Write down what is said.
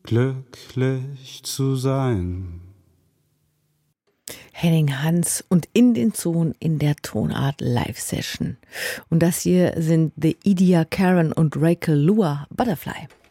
glücklich zu sein. Henning Hans und In den Zonen in der Tonart Live-Session. Und das hier sind The Idia Karen und Rachel Lua, Butterfly.